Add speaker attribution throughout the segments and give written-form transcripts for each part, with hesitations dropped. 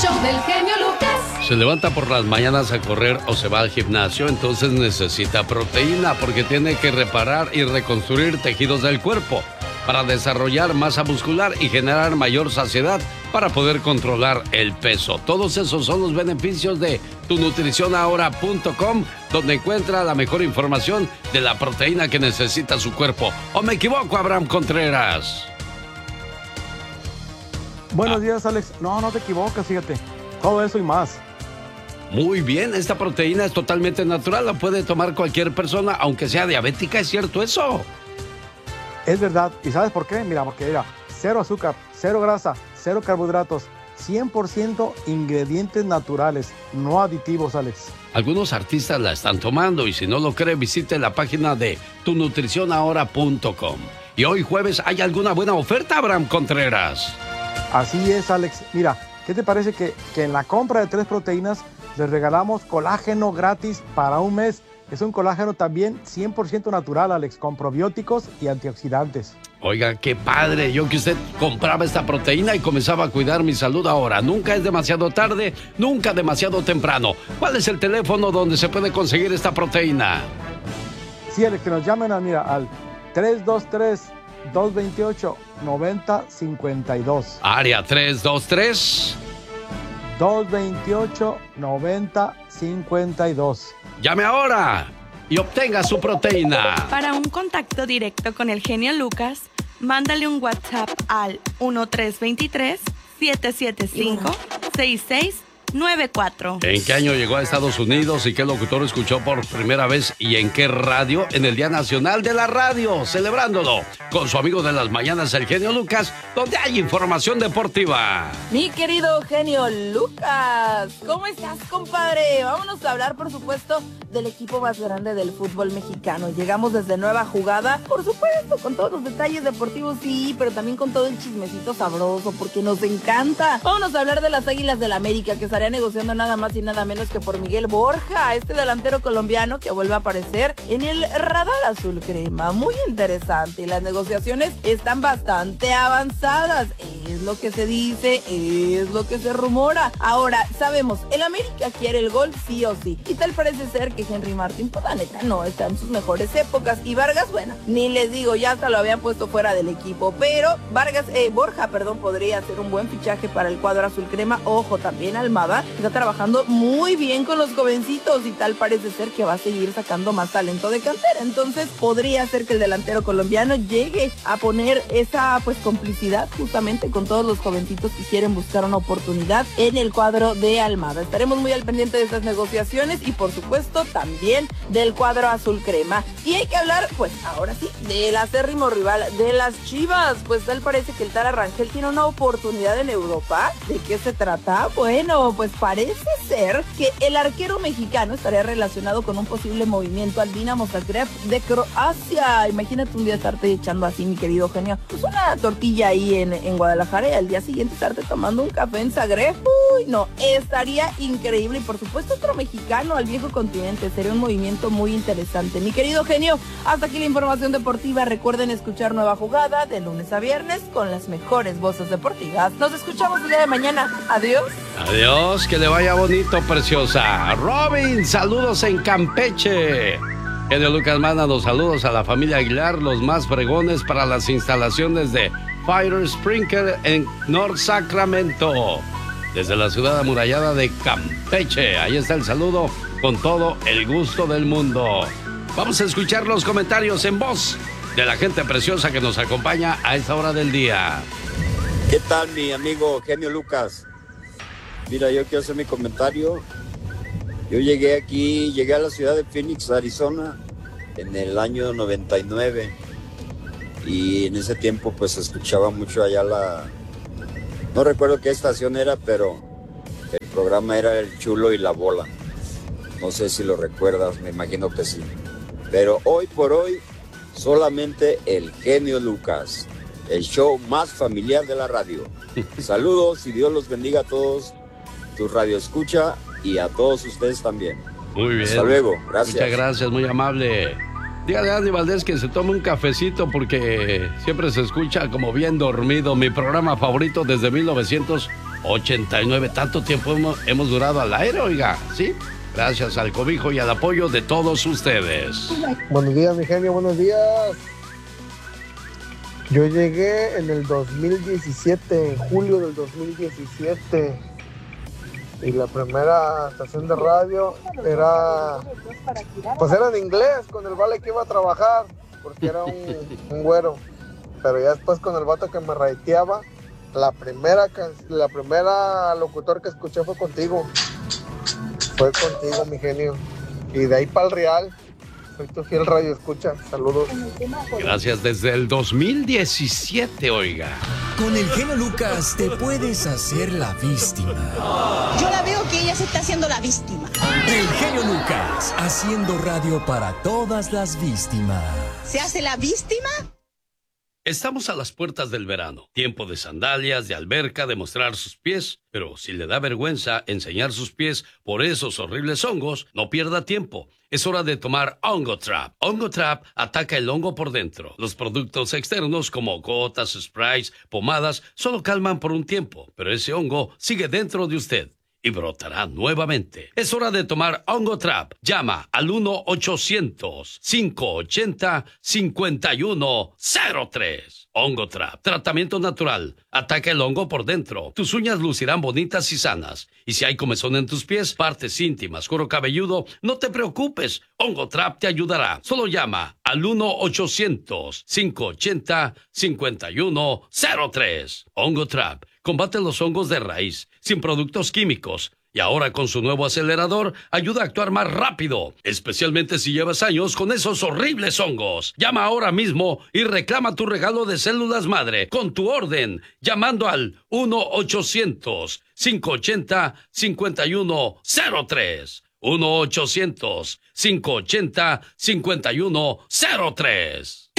Speaker 1: show del genio Lucas.
Speaker 2: Se levanta por las mañanas a correr o se va al gimnasio, entonces necesita proteína porque tiene que reparar y reconstruir tejidos del cuerpo para desarrollar masa muscular y generar mayor saciedad para poder controlar el peso. Todos esos son los beneficios de tunutricionahora.com, donde encuentra la mejor información de la proteína que necesita su cuerpo. ¿O me equivoco, Abraham Contreras?
Speaker 3: Buenos días, Alex. No te equivocas, fíjate. Todo eso y más.
Speaker 2: Muy bien, esta proteína es totalmente natural, la puede tomar cualquier persona, aunque sea diabética, ¿es cierto eso?
Speaker 3: Es verdad. ¿Y sabes por qué? Porque mira, cero azúcar, cero grasa, cero carbohidratos, 100% ingredientes naturales, no aditivos, Alex.
Speaker 2: Algunos artistas la están tomando y si no lo cree, visite la página de tunutricionahora.com. Y hoy jueves, ¿hay alguna buena oferta, Abraham Contreras?
Speaker 3: Así es, Alex. Mira, ¿qué te parece que en la compra de 3 proteínas les regalamos colágeno gratis para un mes? Es un colágeno también 100% natural, Alex, con probióticos y antioxidantes.
Speaker 2: Oiga, qué padre. Yo que usted compraba esta proteína y comenzaba a cuidar mi salud ahora. Nunca es demasiado tarde, nunca demasiado temprano. ¿Cuál es el teléfono donde se puede conseguir esta proteína?
Speaker 3: Sí, Alex, que nos llamen al 323-228-9052.
Speaker 2: Área 323.
Speaker 3: 228-9052.
Speaker 2: Llame ahora y obtenga su proteína.
Speaker 4: Para un contacto directo con el genio Lucas, mándale un WhatsApp al 1323-775-6694.
Speaker 2: ¿En qué año llegó a Estados Unidos y qué locutor escuchó por primera vez y en qué radio? En el Día Nacional de la Radio, celebrándolo con su amigo de las mañanas, el genio Lucas, donde hay información deportiva.
Speaker 5: Mi querido genio Lucas, ¿cómo estás, compadre? Vámonos a hablar, por supuesto, del equipo más grande del fútbol mexicano. Llegamos desde nueva jugada, por supuesto, con todos los detalles deportivos, sí, pero también con todo el chismecito sabroso, porque nos encanta. Vámonos a hablar de las Águilas del América, que estaría negociando nada más y nada menos que por Miguel Borja, este delantero colombiano que vuelve a aparecer en el radar azul crema. Muy interesante, y las negociaciones están bastante avanzadas. Es lo que se dice, es lo que se rumora. Ahora, sabemos, el América quiere el gol sí o sí, y tal parece ser que Henry Martin, pues la neta, no está en sus mejores épocas, y Vargas, bueno, ni les digo, ya hasta lo habían puesto fuera del equipo, pero Borja, podría ser un buen fichaje para el cuadro azul crema. Ojo, también Almada está trabajando muy bien con los jovencitos, y tal parece ser que va a seguir sacando más talento de cantera. Entonces podría ser que el delantero colombiano llegue a poner esa complicidad justamente con todos los jovencitos que quieren buscar una oportunidad en el cuadro de Almada. Estaremos muy al pendiente de estas negociaciones y por supuesto también del cuadro azul crema. Y hay que hablar, pues ahora sí, del acérrimo rival de las Chivas. Pues tal parece que el Tara Rangel tiene una oportunidad en Europa. ¿De qué se trata? Bueno, pues parece ser que el arquero mexicano estaría relacionado con un posible movimiento al Dinamo Zagreb de Croacia. Imagínate un día estarte echando así, mi querido genio, pues una tortilla ahí en Guadalajara, y al día siguiente estarte tomando un café en Zagreb. Uy, no, estaría increíble. Y por supuesto otro mexicano al viejo continente. Sería un movimiento muy interesante. Mi querido genio, hasta aquí la información deportiva. Recuerden escuchar Nueva Jugada de lunes a viernes con las mejores voces deportivas. Nos escuchamos el día de mañana. Adiós.
Speaker 2: Adiós, que le vaya bonito, preciosa. Robin, saludos en Campeche. Genio Lucas manda los saludos a la familia Aguilar, los más fregones para las instalaciones de Fire Sprinkler en North Sacramento, desde la ciudad amurallada de Campeche. Ahí está el saludo con todo el gusto del mundo. Vamos a escuchar los comentarios en voz de la gente preciosa que nos acompaña a esta hora del día.
Speaker 6: ¿Qué tal, mi amigo genio Lucas? Mira, yo quiero hacer mi comentario. Yo llegué a la ciudad de Phoenix, Arizona, en el año 99. Y en ese tiempo pues escuchaba mucho allá no recuerdo qué estación era, pero el programa era El Chulo y la Bola. No sé si lo recuerdas, me imagino que sí. Pero hoy por hoy, solamente el genio Lucas, el show más familiar de la radio. Saludos y Dios los bendiga a todos, tu radio escucha, y a todos ustedes también.
Speaker 2: Muy bien.
Speaker 6: Hasta luego, gracias.
Speaker 2: Muchas gracias, muy amable. Dígale a Andy Valdés que se tome un cafecito porque siempre se escucha como bien dormido. Mi programa favorito desde 1900 89. Tanto tiempo hemos durado al aire, oiga, ¿sí? Gracias al cobijo y al apoyo de todos ustedes.
Speaker 1: Buenos días, mi genio, buenos días. Yo llegué en el 2017, en julio del 2017. Y la primera estación de radio era en inglés, con el vale que iba a trabajar, porque era un güero. Pero ya después con el vato que me raiteaba, la primera locutor que escuché fue contigo. Fue contigo, mi genio. Y de ahí para el Real, soy tu fiel radio escucha. Saludos.
Speaker 2: Gracias desde el 2017, oiga.
Speaker 7: Con el genio Lucas te puedes hacer la víctima.
Speaker 8: Yo la veo que ella se está haciendo la víctima.
Speaker 7: El genio Lucas, haciendo radio para todas las víctimas.
Speaker 8: ¿Se hace la víctima?
Speaker 2: Estamos a las puertas del verano, tiempo de sandalias, de alberca, de mostrar sus pies, pero si le da vergüenza enseñar sus pies por esos horribles hongos, no pierda tiempo. Es hora de tomar Hongo Trap. Hongo Trap ataca el hongo por dentro. Los productos externos como gotas, sprays, pomadas, solo calman por un tiempo, pero ese hongo sigue dentro de usted y brotará nuevamente. Es hora de tomar Hongo Trap. Llama al 1-800-580-5103. Hongo Trap. Tratamiento natural. Ataca el hongo por dentro. Tus uñas lucirán bonitas y sanas. Y si hay comezón en tus pies, partes íntimas, cuero cabelludo, no te preocupes. Hongo Trap te ayudará. Solo llama al 1-800-580-5103. Hongo Trap. Combate los hongos de raíz, sin productos químicos. Y ahora con su nuevo acelerador, ayuda a actuar más rápido, especialmente si llevas años con esos horribles hongos. Llama ahora mismo y reclama tu regalo de células madre con tu orden, llamando al 1-800-580-5103. 1-800-580-5103.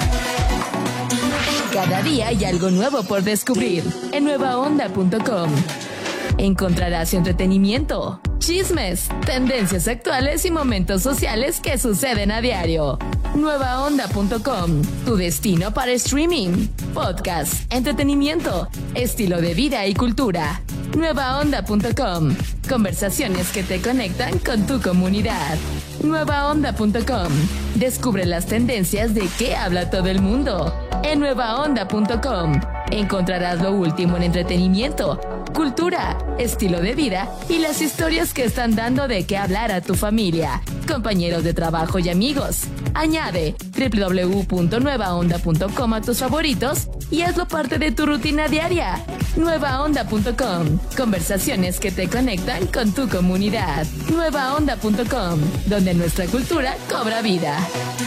Speaker 9: Cada día hay algo nuevo por descubrir en nuevaonda.com. Encontrarás entretenimiento, chismes, tendencias actuales y momentos sociales que suceden a diario. Nuevaonda.com, tu destino para streaming, podcast, entretenimiento, estilo de vida y cultura. Nuevaonda.com, conversaciones que te conectan con tu comunidad. Nuevaonda.com, descubre las tendencias de qué habla todo el mundo. En nuevaonda.com encontrarás lo último en entretenimiento, cultura, estilo de vida y las historias que están dando de qué hablar a tu familia, compañeros de trabajo y amigos. Añade www.nuevaonda.com a tus favoritos y hazlo parte de tu rutina diaria. Nuevaonda.com, conversaciones que te conectan con tu comunidad. Nuevaonda.com, donde nuestra cultura cobra vida.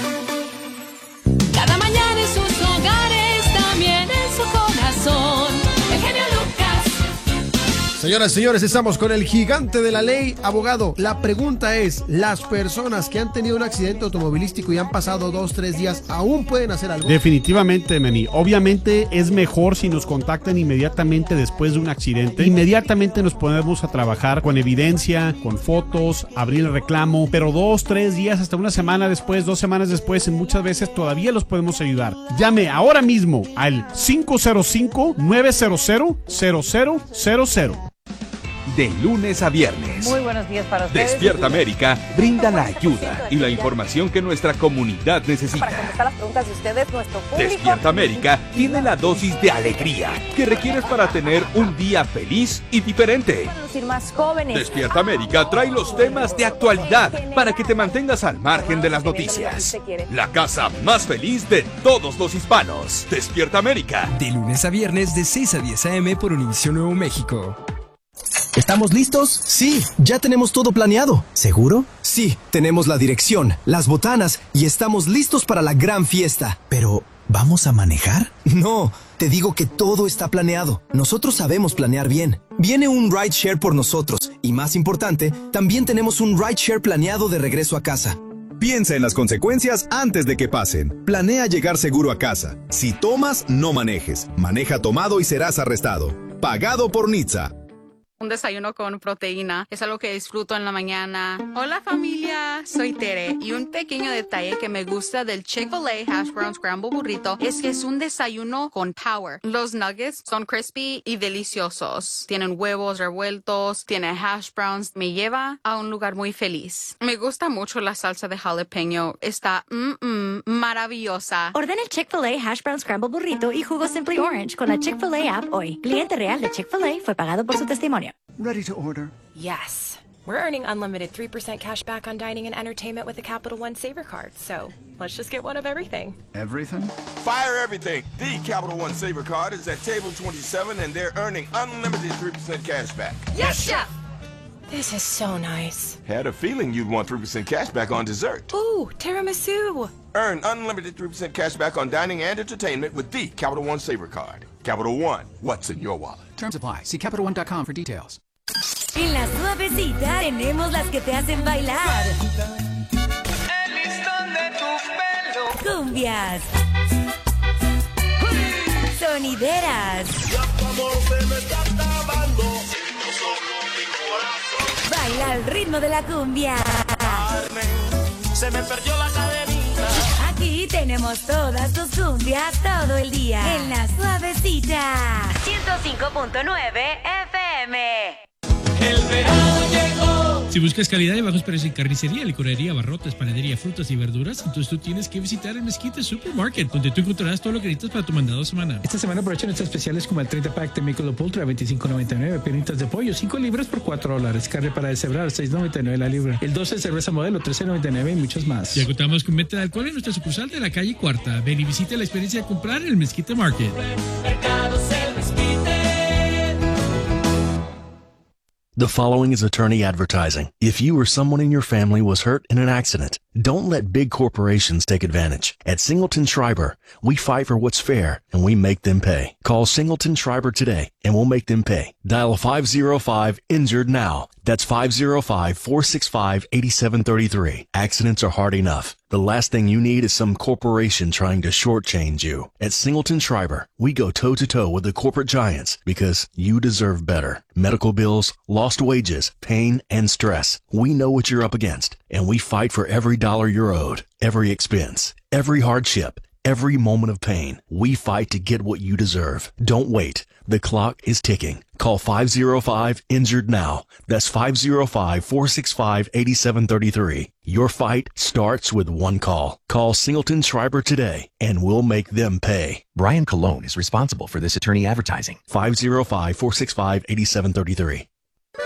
Speaker 10: Cada mañana en sus hogares, también en su corazón. El genio Lucas.
Speaker 11: Señoras y señores, estamos con el gigante de la ley, abogado. La pregunta es, ¿las personas que han tenido un accidente automovilístico y han pasado 2-3 días aún pueden hacer algo?
Speaker 12: Definitivamente, Meni. Obviamente es mejor si nos contactan inmediatamente después de un accidente. Inmediatamente nos ponemos a trabajar con evidencia, con fotos, abrir el reclamo, pero 2-3 días, hasta una semana después, 2 semanas después, muchas veces todavía los podemos ayudar. Llame ahora mismo al 505-900-0000.
Speaker 13: De lunes a viernes.
Speaker 14: Muy buenos días para ustedes.
Speaker 13: Despierta América brinda la ayuda y la información que nuestra comunidad necesita.
Speaker 14: Para contestar las preguntas de ustedes, nuestro público.
Speaker 13: Despierta América tiene la dosis de alegría que requieres para tener un día feliz y diferente.
Speaker 14: Para lucir más jóvenes.
Speaker 13: Despierta América trae los temas de actualidad para que te mantengas al margen de las noticias. La casa más feliz de todos los hispanos. Despierta América.
Speaker 7: De lunes a viernes de 6 a 10 a.m. por Univisión Nuevo México.
Speaker 15: ¿Estamos listos? Sí, ya tenemos todo planeado. ¿Seguro? Sí, tenemos la dirección, las botanas y estamos listos para la gran fiesta. Pero, ¿vamos a manejar? No, te digo que todo está planeado. Nosotros sabemos planear bien. Viene un rideshare por nosotros y, más importante, también tenemos un rideshare planeado de regreso a casa.
Speaker 16: Piensa en las consecuencias antes de que pasen. Planea llegar seguro a casa. Si tomas, no manejes. Maneja tomado y serás arrestado. Pagado por NHTSA.
Speaker 17: Un desayuno con proteína es algo que disfruto en la mañana. Hola familia, soy Tere y un pequeño detalle que me gusta del Chick-fil-A Hash Brown Scramble Burrito es que es un desayuno con power. Los nuggets son crispy y deliciosos. Tienen huevos revueltos, tiene hash browns. Me lleva a un lugar muy feliz. Me gusta mucho la salsa de jalapeño. Está maravillosa.
Speaker 18: Ordena el Chick-fil-A Hash Brown Scramble Burrito y jugo Simply Orange con la Chick-fil-A app hoy. Cliente real de Chick-fil-A fue pagado por su testimonio.
Speaker 19: Ready to order?
Speaker 14: Yes. We're earning unlimited 3% cash back on dining and entertainment with the Capital One Saver Card, so let's just get one of everything.
Speaker 19: Everything?
Speaker 20: Fire everything. The Capital One Saver Card is at table 27 and they're earning unlimited 3% cash back.
Speaker 14: Yes, Chef! This is so nice.
Speaker 20: Had a feeling you'd want 3% cash back on dessert.
Speaker 14: Ooh, tiramisu.
Speaker 20: Earn unlimited 3% cash back on dining and entertainment with the Capital One Saver Card. Capital One, what's in your wallet?
Speaker 19: Terms apply. See CapitalOne.com for details.
Speaker 18: En la suavecita tenemos las que te hacen bailar.
Speaker 10: El listón de tu pelo.
Speaker 18: Cumbias. Sonideras. Baila al ritmo de la cumbia.
Speaker 10: Se me perdió la cadenita.
Speaker 18: Aquí tenemos todas tus cumbias todo el día. En la suavecita. 105.9 FM.
Speaker 10: El verano llegó.
Speaker 21: Si buscas calidad y bajos precios en carnicería, licorería, abarrotes, panadería, frutas y verduras, entonces tú tienes que visitar el Mezquite Supermarket, donde tú encontrarás todo lo que necesitas para tu mandado semana. Esta semana aprovecha nuestras especiales como el 30-pack de Michelob Ultra, $25.99, piernitas de pollo, 5 libras por $4, carne para deshebrar, $6.99 la libra, el 12 cerveza modelo, $13.99 y muchos más. Ya contamos con venta de alcohol en nuestra sucursal de la calle Cuarta. Ven y visita la experiencia de comprar en el Mezquite Market.
Speaker 10: Mercados El Mezquite.
Speaker 22: The following is attorney advertising. If you or someone in your family was hurt in an accident, don't let big corporations take advantage. At Singleton Schreiber, we fight for what's fair and we make them pay. Call Singleton Schreiber today and we'll make them pay. Dial 505-INJURED now. That's 505-465-8733. Accidents are hard enough. The last thing you need is some corporation trying to shortchange you. At Singleton Schreiber, we go toe-to-toe with the corporate giants because you deserve better. Medical bills, lost wages, pain, and stress. We know what you're up against, and we fight for every dollar you're owed, every expense, every hardship, every moment of pain. We fight to get what you deserve. Don't wait. The clock is ticking. Call 505-INJURED now. That's 505-465-8733. Your fight starts with one call. Call Singleton Schreiber today, and we'll make them pay.
Speaker 23: Brian Colon is responsible for this attorney advertising.
Speaker 22: 505-465-8733.